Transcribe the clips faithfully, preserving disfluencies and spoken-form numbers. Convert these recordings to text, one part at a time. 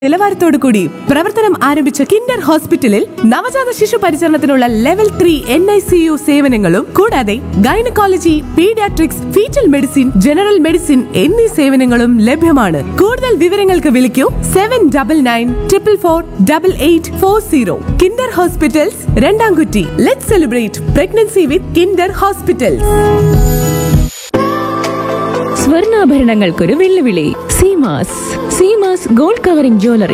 നിലവാരത്തോടു കൂടി പ്രവർത്തനം ആരംഭിച്ച കിൻഡർ ഹോസ്പിറ്റലിൽ നവജാത ശിശു പരിചരണത്തിനുള്ള level three N I C U സേവനങ്ങളും കൂടാതെ gynaecology, paediatrics, fetal medicine, general medicine എന്നീ സേവനങ്ങളും ലഭ്യമാണ്. കൂടുതൽ വിവരങ്ങൾക്ക് വിളിക്കൂ seven double nine triple four double eight four zero. Kinder hospitals, രണ്ടാംകുറ്റി. Let celebrate pregnancy വിത്ത് കിൻഡർ ഹോസ്പിറ്റൽസ്. സ്വർണ്ണാഭരണങ്ങൾക്കൊരു വെല്ലുവിളി. Seemas Seemas gold covering jewellery.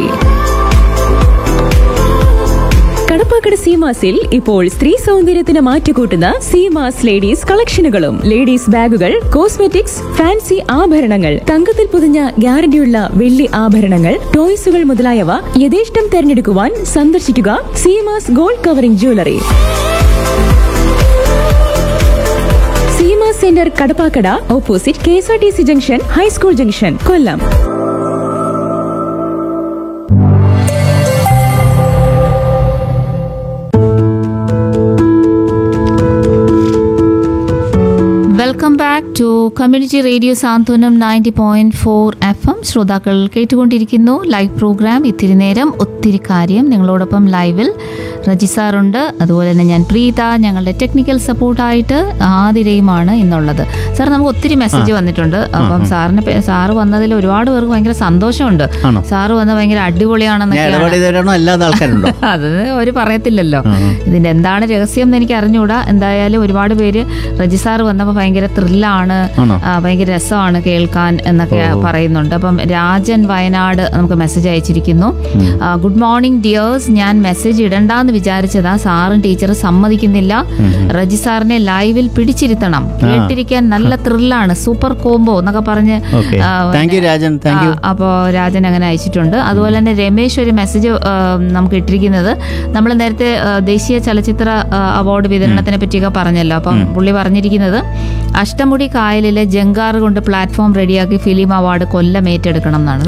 Kadappakada സീമാസിൽ ഇപ്പോൾ സ്ത്രീ സൗന്ദര്യത്തിന് മാറ്റുകൂട്ടുന്ന സീമാസ് ലേഡീസ് കളക്ഷനുകളും ലേഡീസ് ബാഗുകൾ, കോസ്മെറ്റിക്സ്, ഫാൻസി ആഭരണങ്ങൾ, തങ്കത്തിൽ പൊതിഞ്ഞ ഗ്യാരണ്ടിയുള്ള വെള്ളി ആഭരണങ്ങൾ, ടോയ്സുകൾ മുതലായവ യഥേഷ്ടം തെരഞ്ഞെടുക്കുവാൻ സന്ദർശിക്കുക Seemas gold covering jewellery. Seema centre, Kadappakada, opposite K S R T C junction, high school junction, Kollam. Welcome back to community radio Santhwanam ninety point four F M. ശ്രോതാക്കൾ കേട്ടുകൊണ്ടിരിക്കുന്നു ലൈവ് പ്രോഗ്രാം ഇത്തിരി നേരം ഒത്തിരി കാര്യം. നിങ്ങളോടൊപ്പം ലൈവിൽ റജി സാറുണ്ട്, അതുപോലെ തന്നെ ഞാൻ പ്രീത. ഞങ്ങളുടെ ടെക്നിക്കൽ സപ്പോർട്ടായിട്ട് ആതിരയുമാണ് ഇന്നുള്ളത്. സാർ, നമുക്ക് ഒത്തിരി മെസ്സേജ് വന്നിട്ടുണ്ട്. അപ്പം സാറിന് സാറ് വന്നതിൽ ഒരുപാട് പേർക്ക് ഭയങ്കര സന്തോഷമുണ്ട്. സാറ് വന്ന ഭയങ്കര അടിപൊളിയാണെന്നൊക്കെ. അത് അവർ പറയത്തില്ലല്ലോ. ഇതിന്റെ എന്താണ് രഹസ്യം എന്ന് എനിക്ക് അറിഞ്ഞുകൂടാ. എന്തായാലും ഒരുപാട് പേര് റജി സാറ് വന്നപ്പോൾ ഭയങ്കര ത്രില്ലാണ്, ഭയങ്കര രസമാണ് കേൾക്കാൻ എന്നൊക്കെ പറയുന്നുണ്ട്. അപ്പം രാജൻ വയനാട് നമുക്ക് മെസ്സേജ് അയച്ചിരിക്കുന്നു. ഗുഡ് മോർണിംഗ് ഡിയേഴ്സ്, ഞാൻ മെസ്സേജ് ഇടണ്ടെന്ന് വിചാരിച്ചതാ, സാറും ടീച്ചർ സമ്മതിക്കുന്നില്ല. റജി സാറിനെ ലൈവിൽ പിടിച്ചിരുത്തണം, കേട്ടിരിക്കാൻ നല്ല ത്രില്ലാണ്, സൂപ്പർ കോംബോ എന്നൊക്കെ പറഞ്ഞ് അപ്പോ രാജൻ അങ്ങനെ അയച്ചിട്ടുണ്ട്. അതുപോലെ തന്നെ രമേശ് ഒരു മെസ്സേജ് നമുക്ക് ഇട്ടിരിക്കുന്നത്, നമ്മൾ നേരത്തെ ദേശീയ ചലച്ചിത്ര അവാർഡ് വിതരണത്തിനെ പറ്റിയൊക്കെ പറഞ്ഞല്ലോ. അപ്പം പുള്ളി പറഞ്ഞിരിക്കുന്നത്, അഷ്ടമുടി കായലിലെ ജങ്കാർ കൊണ്ട് പ്ലാറ്റ്ഫോം റെഡിയാക്കി ഫിലിം അവാർഡ് കൊല്ലം ഏറ്റെടുക്കണം എന്നാണ്.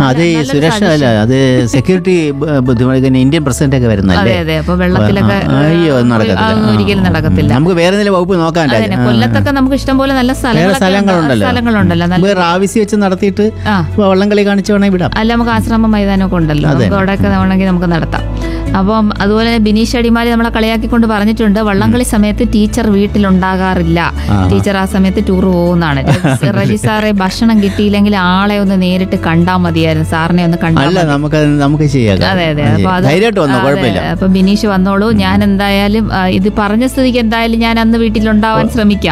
ഇന്ത്യൻ പ്രസിഡന്റ് ഒക്കെ വരുന്നത്. അതെ അതെ. അപ്പൊ വെള്ളത്തിലൊക്കെ ഒരിക്കലും നടക്കത്തില്ല. നമുക്ക് വേറെ വകുപ്പ് നോക്കാൻ. കൊല്ലത്തൊക്കെ നമുക്ക് ഇഷ്ടംപോലെ നല്ല സ്ഥലങ്ങളുണ്ടല്ലോ. വെച്ച് നടത്തിയിട്ട് വള്ളംകളി കാണിച്ചു വേണമെങ്കിൽ വിടാം. അല്ല, നമുക്ക് ആശ്രമ മൈതാനമൊക്കെ ഉണ്ടല്ലോ, നമുക്ക് അവിടെയൊക്കെ വേണമെങ്കിൽ നമുക്ക് നടത്താം. അപ്പം അതുപോലെ ബിനീഷ് അടിമാലി നമ്മളെ കളിയാക്കിക്കൊണ്ട് പറഞ്ഞിട്ടുണ്ട്, വള്ളംകളി സമയത്ത് ടീച്ചർ വീട്ടിലുണ്ടാകാറില്ല, ടീച്ചർ ആ സമയത്ത് ടൂർ പോകുന്നതാണ്. റജി സാറെ ഭക്ഷണം കിട്ടിയില്ലെങ്കിൽ ആളെ ഒന്ന് നേരിട്ട് കണ്ടാൽ മതിയായിരുന്നു, സാറിനെ ഒന്ന് കണ്ടാൽ. അതെ അതെ. അപ്പൊ അത് അപ്പൊ ബിനീഷ് വന്നോളൂ. ഞാൻ എന്തായാലും ഇത് പറഞ്ഞ സ്ഥിതിക്ക് എന്തായാലും ഞാൻ അന്ന് വീട്ടിലുണ്ടാവാൻ ശ്രമിക്കാം.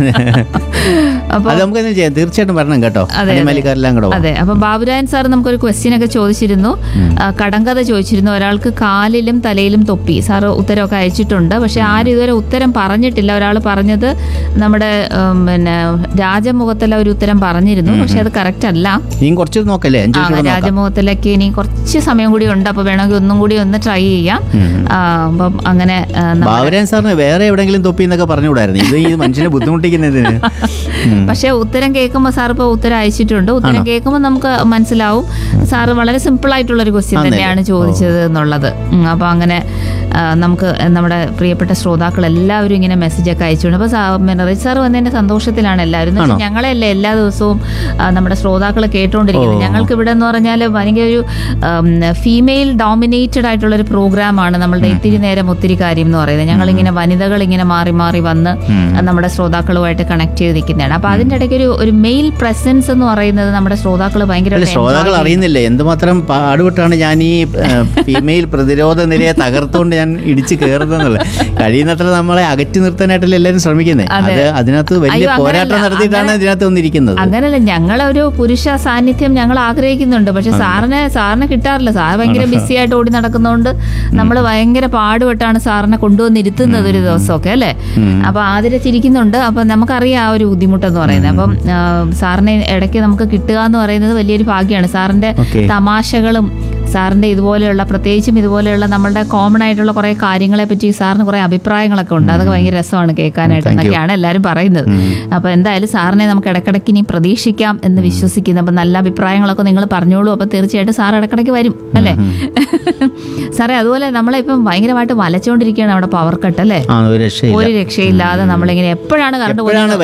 അപ്പൊ തീർച്ചയായിട്ടും വരണം കേട്ടോ. അതെ. അപ്പൊ ബാബുരായൻ സാർ നമുക്കൊരു ക്വസ്റ്റ്യൻ ഒക്കെ ചോദിച്ചിരുന്നു, കടങ്കഥ ചോദിച്ചിരുന്നു. ഒരാൾക്ക് കാലിലും തലയിലും തൊപ്പി. സാറ് ഉത്തരമൊക്കെ അയച്ചിട്ടുണ്ട്, പക്ഷെ ആരും ഇതുവരെ ഉത്തരം പറഞ്ഞിട്ടില്ല. ഒരാൾ പറഞ്ഞത് നമ്മുടെ പിന്നെ രാജമുഖത്തിലെ ഒരു ഉത്തരം പറഞ്ഞിരുന്നു, പക്ഷെ അത് കറക്റ്റ് അല്ല. രാജമുഖത്തിലേക്ക് ഇനി കുറച്ച് സമയം കൂടി ഉണ്ട്, അപ്പൊ വേണമെങ്കിൽ ഒന്നും കൂടി ഒന്ന് ട്രൈ ചെയ്യാം. അപ്പം അങ്ങനെ സാറിന് വേറെ എവിടെയെങ്കിലും തൊപ്പി എന്നൊക്കെ പറഞ്ഞുകൂടായിരുന്നു, ഇത് ഈ മനുഷ്യനെ ബുദ്ധിമുട്ടിക്കുന്നതിന്. പക്ഷെ ഉത്തരം കേൾക്കുമ്പോൾ സാർ ഇപ്പൊ ഉത്തരം അയച്ചിട്ടുണ്ട്. ഉത്തരം കേൾക്കുമ്പോൾ നമുക്ക് മനസ്സിലാവും സാറ് വളരെ സിമ്പിൾ ആയിട്ടുള്ള ഒരു ക്വസ്റ്റ്യൻ തന്നെയാണ് ചോദിച്ചത് എന്നുള്ളത്. അപ്പൊ അങ്ങനെ നമുക്ക് നമ്മുടെ പ്രിയപ്പെട്ട ശ്രോതാക്കൾ എല്ലാവരും ഇങ്ങനെ മെസ്സേജ് ഒക്കെ അയച്ചുകൊണ്ട്, അപ്പൊ റജി സാർ വന്നതിന്റെ സന്തോഷത്തിലാണ് എല്ലാവരും. ഞങ്ങളെയല്ലേ എല്ലാ ദിവസവും നമ്മുടെ ശ്രോതാക്കൾ കേട്ടുകൊണ്ടിരിക്കുന്നത്. ഞങ്ങൾക്ക് ഇവിടെ എന്ന് പറഞ്ഞാൽ ഭയങ്കര ഒരു ഫീമെയിൽ ഡോമിനേറ്റഡ് ആയിട്ടുള്ള ഒരു പ്രോഗ്രാമാണ് നമ്മളുടെ ഇത്തിരി നേരം ഒത്തിരി കാര്യം എന്ന് പറയുന്നത്. ഞങ്ങളിങ്ങനെ വനിതകൾ ഇങ്ങനെ മാറി മാറി വന്ന് നമ്മുടെ ശ്രോതാക്കളുമായിട്ട് കണക്ട് ചെയ്ത് നിൽക്കുന്നതാണ്. അപ്പൊ അതിന്റെ ഇടയ്ക്ക് ഒരു ഒരു മെയിൽ പ്രസൻസ് എന്ന് പറയുന്നത് നമ്മുടെ ശ്രോതാക്കൾ ഭയങ്കര ശ്രോതാക്കൾ അറിയുന്നില്ല എന്തുമാത്രം പാടുപെട്ടാണ് ഞാൻ ഈ ഫീമെയിൽ പ്രതിരോധ നിലയെ തകർത്തുകൊണ്ട് ഞാൻ ഇടിച്ചു കയറുന്നത്. കഴിയുന്നത്ര നമ്മളെ അകറ്റി നിർത്താനായിട്ടല്ലേ എല്ലാവരും ശ്രമിക്കുന്നത്. അത് അതിനകത്ത് വലിയ പോരാട്ടം നടത്തിയിട്ടാണ് ഇതിനകത്ത് വന്നിരിക്കുന്നത്. അങ്ങനല്ല, ഞങ്ങളൊരു പുരുഷ സാന്നിധ്യം ഞങ്ങൾ ആഗ്രഹിക്കുന്നുണ്ട്, പക്ഷെ സാറിനെ സാറിനെ കിട്ടാറില്ല. സാർ ഭയങ്കര ബിസി ആയിട്ട് ഓടി നടക്കുന്നതുകൊണ്ട് നമ്മൾ ഭയങ്കര പാടുപെട്ടാണ് സാറിനെ കൊണ്ടുവന്നിരുത്തുന്നത് ഒരു ദിവസമൊക്കെ അല്ലേ. അപ്പൊ ആതിര ചിരിക്കുന്നുണ്ട്. അപ്പൊ നമുക്കറിയാം ആ ഒരു ബുദ്ധിമുട്ടെന്ന് പറയുന്നത്. അപ്പം സാറിനെ ഇടയ്ക്ക് നമുക്ക് കിട്ടുക എന്ന് പറയുന്നത് വലിയൊരു ഭാഗ്യമാണ്. സാറിന്റെ തമാശകളും സാറിന്റെ ഇതുപോലെയുള്ള പ്രത്യേകിച്ചും ഇതുപോലെയുള്ള നമ്മളുടെ കോമൺ ആയിട്ടുള്ള കുറെ കാര്യങ്ങളെ പറ്റി സാറിന് കുറെ അഭിപ്രായങ്ങളൊക്കെ ഉണ്ട്. അതൊക്കെ ഭയങ്കര രസമാണ് കേൾക്കാനായിട്ട് എന്നൊക്കെയാണ് എല്ലാവരും പറയുന്നത്. അപ്പൊ എന്തായാലും സാറിനെ നമുക്ക് ഇടയ്ക്കിടയ്ക്ക് ഇനി പ്രതീക്ഷിക്കാം എന്ന് വിശ്വസിക്കുന്നു. അപ്പൊ നല്ല അഭിപ്രായങ്ങളൊക്കെ നിങ്ങൾ പറഞ്ഞോളൂ. അപ്പൊ തീർച്ചയായിട്ടും സാർ ഇടയ്ക്കിടയ്ക്ക് വരും അല്ലേ സാറേ? അതുപോലെ നമ്മളെ ഇപ്പം ഭയങ്കരമായിട്ട് വലച്ചുകൊണ്ടിരിക്കുകയാണ് അവിടെ പവർ കട്ട് അല്ലേ. ഒരു രക്ഷയില്ലാതെ നമ്മളിങ്ങനെ എപ്പോഴാണ് കറണ്ട്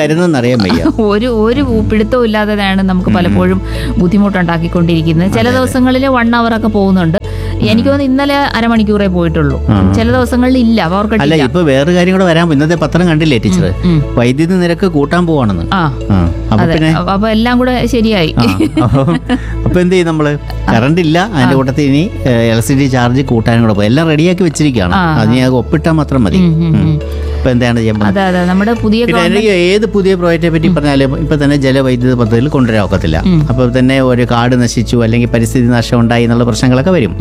ഒരു ഒരു പിടുത്തവും ഇല്ലാതെയാണ് നമുക്ക് പലപ്പോഴും ബുദ്ധിമുട്ടുണ്ടാക്കിക്കൊണ്ടിരിക്കുന്നത്. ചില ദിവസങ്ങളിൽ വൺ അവർ ഒക്കെ ഒക്കെ പോകുന്നുണ്ട്. എനിക്ക് തോന്നുന്നു ഇന്നലെ അരമണിക്കൂറേ പോയിട്ടുള്ളൂ, ചില ദിവസങ്ങളിൽ ഇല്ല പവർ കട്ട്. അല്ല, ഇപ്പൊ വേറെ കാര്യം കൂടെ വരാൻ, ഇന്നത്തെ പത്രം കണ്ടില്ലേ ടീച്ചർ, വൈദ്യുതി നിരക്ക് കൂട്ടാൻ പോവാണെന്ന്. അപ്പൊ എല്ലാം കൂടെ ശരിയായി. അപ്പൊ എന്ത് ചെയ്യും നമ്മള്? കറണ്ട് ഇല്ല, അതിന്റെ കൂട്ടത്തിൽ ഇനി ഇലക്ട്രിസിറ്റി ചാർജ് കൂട്ടാനും കൂടെ പോകും. എല്ലാം റെഡിയാക്കി വെച്ചിരിക്കുകയാണ്, അത് ഞാൻ ഒപ്പിട്ടാൽ മാത്രം മതി. ഇപ്പൊ എന്താണ് ചെയ്യുന്നത്? നമ്മുടെ പുതിയ ഏത് പുതിയ പ്രോജക്റ്റിനെ പറ്റി പറഞ്ഞാലും ഇപ്പൊ തന്നെ ജലവൈദ്യുത പദ്ധതിയിൽ കൊണ്ടുവരാൻ ഒക്കത്തില്ല. അപ്പൊ തന്നെ ഒരു കാട് നശിച്ചു അല്ലെങ്കിൽ പരിസ്ഥിതി നാശം ഉണ്ടായി എന്നുള്ള പ്രശ്നങ്ങളൊക്കെ വരും.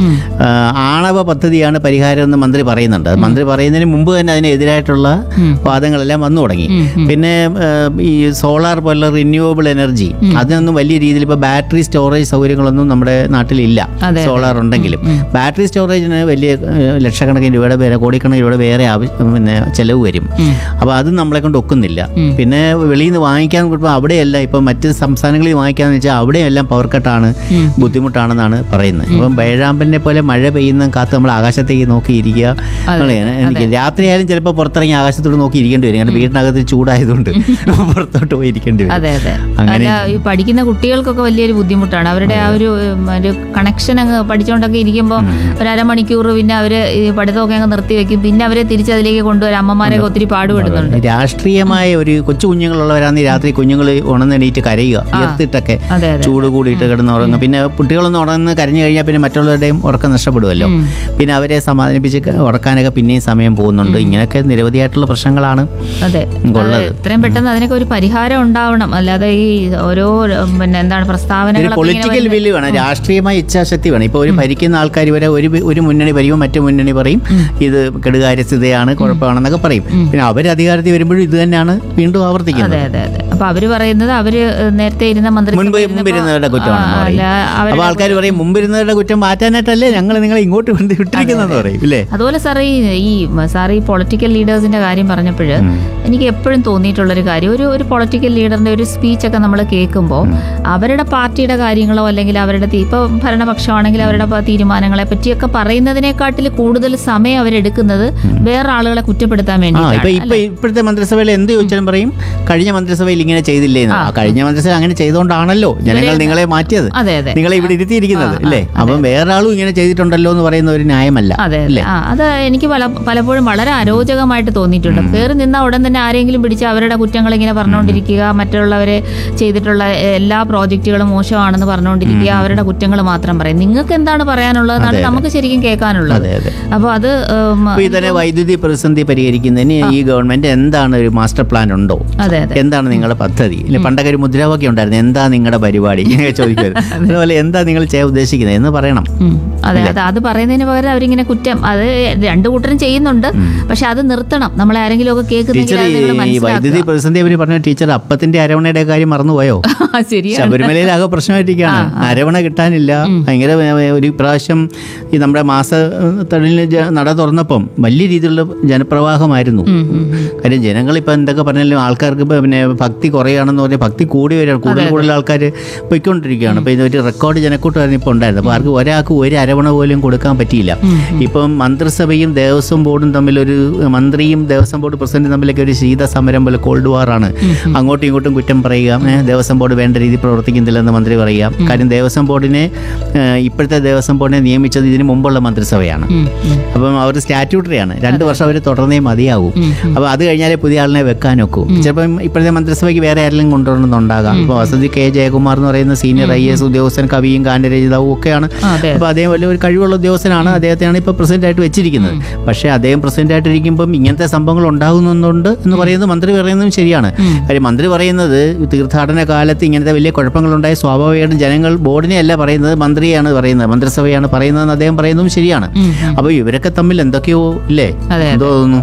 ആണവ പദ്ധതിയാണ് പരിഹാരം എന്ന് മന്ത്രി പറയുന്നുണ്ട്. മന്ത്രി പറയുന്നതിന് മുമ്പ് തന്നെ അതിനെതിരായിട്ടുള്ള വാദങ്ങളെല്ലാം വന്നു തുടങ്ങി. പിന്നെ ഈ സോളാർ പോലുള്ള റിന്യൂവബിൾ എനർജി, അതിനൊന്നും വലിയ രീതിയിൽ ഇപ്പൊ ബാറ്ററി സ്റ്റോറേജ് സൗകര്യങ്ങളൊന്നും നമ്മുടെ നാട്ടിലില്ല. സോളാർ ഉണ്ടെങ്കിലും ബാറ്ററി സ്റ്റോറേജിന് വലിയ ലക്ഷക്കണക്കിന് രൂപയുടെ വേറെ കോടിക്കണക്കിന് രൂപയുടെ വേറെ പിന്നെ ചെലവ് വരും. അപ്പൊ അത് നമ്മളെ കൊണ്ട് ഒക്കുന്നില്ല. പിന്നെ വെളിയിൽ നിന്ന് വാങ്ങിക്കാൻ കൊടുക്കുമ്പോൾ അവിടെയല്ല, ഇപ്പൊ മറ്റ് സംസ്ഥാനങ്ങളിൽ വാങ്ങിക്കാന്ന് വെച്ചാൽ അവിടെയെല്ലാം പവർ കട്ടാണ്, ബുദ്ധിമുട്ടാണെന്നാണ് പറയുന്നത്. അപ്പം വേഴാമ്പലിനെ പോലെ മഴ പെയ്യുന്ന കാത്ത് നമ്മൾ ആകാശത്തേക്ക് നോക്കിയിരിക്കുക. എനിക്ക് രാത്രിയായാലും ചിലപ്പോൾ പുറത്തിറങ്ങി ആകാശത്തോട് നോക്കി ഇരിക്കേണ്ടി വരും, കാരണം വീടിനകത്ത് ചൂടായതുകൊണ്ട് പുറത്തോട്ട് പോയി ഇരിക്കേണ്ടി വരും. അതെ അതെ. അങ്ങനെ പഠിക്കുന്ന കുട്ടികൾക്കൊക്കെ വലിയൊരു ബുദ്ധിമുട്ടാണ്. അവരുടെ ആ ഒരു കണക്ഷൻ അങ്ങ് പഠിച്ചുകൊണ്ടൊക്കെ ഇരിക്കുമ്പോൾ ഒരു അരമണിക്കൂർ പിന്നെ അവര് പഠിത്തമൊക്കെ അങ്ങ് നിർത്തി വെക്കും. പിന്നെ അവരെ തിരിച്ചതിലേക്ക് കൊണ്ടുവരാൻ അമ്മമാരെ ഒത്തിരി പാടുപെടുന്നുണ്ട്. രാഷ്ട്രീയമായ ഒരു കൊച്ചു കുഞ്ഞുങ്ങളുള്ളവരാണ് രാത്രി കുഞ്ഞുങ്ങൾ ഉണർന്നെണീറ്റ് കരയുക, ഉയർത്തിട്ടൊക്കെ ചൂട് കൂടിയിട്ട് കിടന്ന് ഉറങ്ങുക. പിന്നെ കുട്ടികളൊന്നും ഉണർന്ന് കരഞ്ഞു കഴിഞ്ഞാൽ പിന്നെ മറ്റുള്ളവരുടെയും ഉറക്കം നഷ്ടപ്പെടുമല്ലോ. പിന്നെ അവരെ സമാധാനിപ്പിച്ച് ഉറക്കാനൊക്കെ പിന്നെയും സമയം പോകുന്നുണ്ട്. ഇങ്ങനെയൊക്കെ നിരവധിയായിട്ടുള്ള പ്രശ്നങ്ങളാണ് ഉള്ളത്. എത്രയും പെട്ടെന്ന് അതിനൊക്കെ ഒരു പരിഹാരം ഉണ്ടാവണം. അല്ലാതെ ഈ ഓരോ പിന്നെ എന്താണ് പ്രസ്താവനകൾ, പൊളിറ്റിക്കൽ വില്ല് വേണം, രാഷ്ട്രീയമായ ഇച്ഛാശക്തി വേണം. ഇപ്പൊ ഒരു ഭരിക്കുന്ന ആൾക്കാർ വരെ ഒരു ഒരു മുന്നണി പറയുമ്പോൾ മറ്റു മുന്നണി പറയും ഇത് കെടുകാര്യസ്ഥതയാണ്, കുഴപ്പമാണെന്നൊക്കെ പറയും. പിന്നെ അവർ അധികാരത്തിൽ വരുമ്പോഴും ഇത് തന്നെയാണ് വീണ്ടും ആവർത്തിക്കുന്നത്. അതെ അതെ. അപ്പൊ അവര് പറയുന്നത് അവര് നേരത്തെ ഇരുന്ന മന്ത്രി മുമ്പിരുന്നവരുടെ കുറ്റമാണ്. അപ്പൊ ആൾക്കാർ പറയും മുമ്പിരുന്നവരുടെ കുറ്റം മാറ്റാനായിട്ടല്ലേ ഞങ്ങൾ നിങ്ങളെ ഇങ്ങോട്ട് വിട്ടിരിക്കുന്നതെന്ന് പറയും ഇല്ലേ. അതുപോലെ സാർ ഈ സാർ ഈ പൊളിറ്റിക്കൽ ലീഡേഴ്സിന്റെ കാര്യം പറഞ്ഞപ്പോൾ എനിക്ക് എപ്പോഴും തോന്നിയിട്ടുള്ളൊരു കാര്യം, ഒരു ഒരു പൊളിറ്റിക്കൽ ലീഡറിന്റെ ഒരു സ്പീച്ചൊക്കെ നമ്മൾ കേൾക്കുമ്പോൾ അവരുടെ പാർട്ടിയുടെ കാര്യങ്ങളോ അല്ലെങ്കിൽ അവരുടെ ഇപ്പോൾ ഭരണപക്ഷമാണെങ്കിൽ അവരുടെ തീരുമാനങ്ങളെ പറ്റിയൊക്കെ പറയുന്നതിനെക്കാട്ടിൽ കൂടുതൽ സമയം അവരെടുക്കുന്നത് വേറെ ആളുകളെ കുറ്റപ്പെടുത്താൻ വേണ്ടി. ഇപ്പോഴത്തെ മന്ത്രിസഭയിൽ എന്ത് ചോദിച്ചാലും പറയും കഴിഞ്ഞ മന്ത്രിസഭയിൽ ഇങ്ങനെ ചെയ്തില്ലേ. കഴിഞ്ഞ മന്ത്രിസഭ അങ്ങനെ ചെയ്തുകൊണ്ടാണല്ലോ ജനങ്ങൾ നിങ്ങളെ മാറ്റിയത്, നിങ്ങളെ ഇവിടെ ഇരുത്തിയിരിക്കുന്നത് അല്ലേ. അപ്പം വേറെ ആളും ഇങ്ങനെ ചെയ്തിട്ടുണ്ടല്ലോ എന്ന് പറയുന്ന ഒരു ന്യായമല്ല. അതെ അല്ലേ. അത് എനിക്ക് പല പലപ്പോഴും വളരെ അരോചകമായിട്ട് തോന്നിയിട്ടുണ്ട്. കയറി നിന്ന ഉടൻ തന്നെ ആരെങ്കിലും പിടിച്ച് അവരുടെ കുറ്റങ്ങൾ ഇങ്ങനെ പറഞ്ഞുകൊണ്ടിരിക്കുക, മറ്റുള്ളവരെ ചെയ്തിട്ടുള്ള എല്ലാ പ്രോജക്റ്റുകളും മോശമാണെന്ന് പറഞ്ഞുകൊണ്ടിരിക്കുക, അവരുടെ കുറ്റങ്ങൾ മാത്രം പറയും. നിങ്ങൾക്ക് എന്താണ് പറയാനുള്ളതെന്നാണ് നമുക്ക് ശരിക്കും കേൾക്കാനുള്ളത്. അപ്പോൾ അത് തന്നെ വൈദ്യുതി പ്രതിസന്ധി പരിഹരിക്കുന്നതിന് ഈ ഗവൺമെന്റ് എന്താണ് ഒരു മാസ്റ്റർ പ്ലാൻ ഉണ്ടോ, എന്താണ് നിങ്ങളുടെ പദ്ധതി? പണ്ടൊക്കെ ഒരു മുദ്രാവാക്യം ഉണ്ടായിരുന്നു, എന്താ നിങ്ങളുടെ പരിപാടി ചോദിക്കുന്നത്. അതുപോലെ എന്താ നിങ്ങൾ ചെയ്യാൻ ഉദ്ദേശിക്കുന്നത് എന്ന് പറയണം. അതെ അതെ. അത് പറയുന്നതിന് പകരം അവരിങ്ങനെ കുറ്റം, അത് രണ്ടു കൂട്ടരും ചെയ്യുന്നുണ്ട്, പക്ഷെ അത് നിർത്തണം. നമ്മളെ ആരെങ്കിലും ഒക്കെ കേൾക്കുന്നെങ്കിൽ ഈ വൈദ്യുതി പ്രതിസന്ധി അവർ പറഞ്ഞ ടീച്ചർ അപ്പത്തിന്റെ അരവണയുടെ കാര്യം മറന്നുപോയോ? ശബരിമലയിൽ ആകെ പ്രശ്നമായിട്ടിരിക്കുകയാണ്, അരവണ കിട്ടാനില്ല. ഭയങ്കര ഒരു പ്രാവശ്യം ഈ നമ്മുടെ മാസ തടലിന് നട തുറന്നപ്പം വലിയ രീതിയിലുള്ള ജനപ്രവാഹമായിരുന്നു. കാര്യം ജനങ്ങൾ ഇപ്പം എന്തൊക്കെ പറഞ്ഞാലും ആൾക്കാർക്ക് പിന്നെ ഭക്തി കുറയുകയാണെന്ന് പറഞ്ഞാൽ ഭക്തി കൂടി വരികയാണ്, കൂടുതൽ കൂടുതൽ ആൾക്കാർ പൊയ്ക്കൊണ്ടിരിക്കുകയാണ്. അപ്പോൾ ഇതൊരു റെക്കോർഡ് ജനക്കൂട്ടമായിരുന്നു ഇപ്പോൾ ഉണ്ടായിരുന്നത്. അപ്പോൾ ആർക്ക് ഒരാൾക്ക് ഒരു അരവണ പോലും കൊടുക്കാൻ പറ്റിയില്ല. ഇപ്പം മന്ത്രിസഭയും ദേവസ്വം ബോർഡും തമ്മിലൊരു, മന്ത്രിയും ദേവസ്വം ബോർഡ് പ്രസിഡന്റും തമ്മിലൊക്കെ ഒരു ശീത സമരം പോലെ കോൾഡ് വാറാണ്. അങ്ങോട്ടും ഇങ്ങോട്ടും കുറ്റം പറയുക, ദേവസ്വം ബോർഡ് വേണ്ട രീതിയിൽ പ്രവർത്തിക്കുന്നില്ലെന്ന് മന്ത്രി പറയുക. കാര്യം ദേവസ്വം ബോർഡിനെ ഇപ്പോഴത്തെ ദേവസ്വം ബോർഡിനെ നിയമിച്ചത് ഇതിന് മുമ്പുള്ള മന്ത്രിസഭയാണ്. അപ്പം അവർ സ്റ്റാറ്റ്യൂട്ടറിയാണ്, രണ്ട് വർഷം അവർ തുടർന്നേ മതിയാവും. അപ്പോൾ അത് കഴിഞ്ഞാലേ പുതിയ ആളിനെ വെക്കാനൊക്കൂ. ചിലപ്പം ഇപ്പോഴത്തെ മന്ത്രിസഭയ്ക്ക് വേറെ ആരെങ്കിലും കൊണ്ടുവരണമെന്നുണ്ടാകാം. ഇപ്പോൾ വസതി കെ ജയകുമാർ എന്ന് പറയുന്ന സീനിയർ ഐ എസ് ഉദ്യോഗസ്ഥൻ, കവിയും ഗാനരചിതാവും ഒക്കെയാണ്. അപ്പോൾ അദ്ദേഹം വലിയ ഒരു കഴിവുള്ള ഉദ്യോഗസ്ഥനാണ്, അദ്ദേഹത്തെയാണ് ഇപ്പോൾ പ്രസിഡന്റായിട്ട് വെച്ചിരിക്കുന്നത്. പക്ഷേ അദ്ദേഹം പ്രസിഡന്റായിട്ടിരിക്കുമ്പം ഇങ്ങനത്തെ സംഭവങ്ങൾ ഉണ്ടാകുന്നുണ്ട് എന്ന് പറയുന്നത് മന്ത്രി പറയുന്നതും ശരിയാണ്. കാര്യം മന്ത്രി പറയുന്നത് തീർത്ഥാടന കാലത്ത് ഇങ്ങനത്തെ വലിയ കുഴപ്പങ്ങളുണ്ടായ സ്വാഭാവികമായിട്ടും ജനങ്ങൾ ബോർഡിനെ അല്ല പറയുന്നത്, മന്ത്രിയാണ് പറയുന്നത്, മന്ത്രിസഭയാണ് പറയുന്നതെന്ന് അദ്ദേഹം പറയുന്നതും ശരിയാണ്. അപ്പോൾ ഇവരൊക്കെ തമ്മിൽ എന്തൊക്കെയോ ഇല്ലേ, എന്തോ തോന്നുന്നു.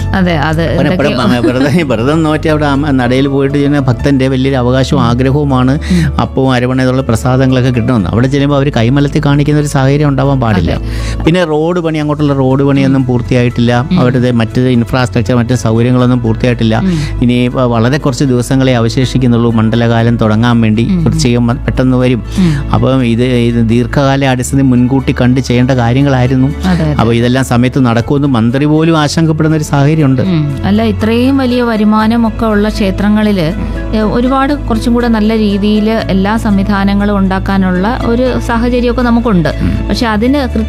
വ്രതം നോറ്റി അവിടെ നടയിൽ പോയിട്ട് ചെയ്യുന്ന ഭക്തന്റെ വലിയൊരു അവകാശവും ആഗ്രഹവുമാണ് അപ്പവും അരവണയുള്ള പ്രസാദങ്ങളൊക്കെ കിട്ടണമെന്ന്. അവിടെ ചെല്ലുമ്പോൾ അവർ കൈമലത്തിൽ കാണിക്കുന്ന ഒരു സാഹചര്യം ഉണ്ടാവാൻ പാടില്ല. പിന്നെ റോഡ് പണി, അങ്ങോട്ടുള്ള റോഡ് പണിയൊന്നും പൂർത്തിയായിട്ടില്ല. അവിടുത്തെ മറ്റ് ഇൻഫ്രാസ്ട്രക്ചർ, മറ്റ് സൗകര്യങ്ങളൊന്നും പൂർത്തിയായിട്ടില്ല. ഇനി വളരെ കുറച്ച് ദിവസങ്ങളെ അവശേഷിക്കുന്നുള്ളൂ മണ്ഡലകാലം തുടങ്ങാൻ വേണ്ടി. വൃശ്ചികം പെട്ടെന്ന് വരും. അപ്പം ഇത് ഇത് ദീർഘകാല അടിസ്ഥാനത്തിൽ മുൻകൂട്ടി കണ്ട് ചെയ്യേണ്ട കാര്യങ്ങളായിരുന്നു. അപ്പോൾ ഇതെല്ലാം സമയത്ത് നടക്കുമെന്ന് മന്ത്രി പോലും ആശങ്കപ്പെടുന്ന ഒരു സാഹചര്യം ഉണ്ട്. അല്ല, ഇത്രയും വലിയ വരുമാനമൊക്കെ ഉള്ള ക്ഷേത്രങ്ങളിൽ ഒരുപാട് കുറച്ചും കൂടെ നല്ല രീതിയിൽ എല്ലാ സംവിധാനങ്ങളും ഉണ്ടാക്കാനുള്ള ഒരു സാഹചര്യമൊക്കെ നമുക്കുണ്ട്. പക്ഷെ അതിന്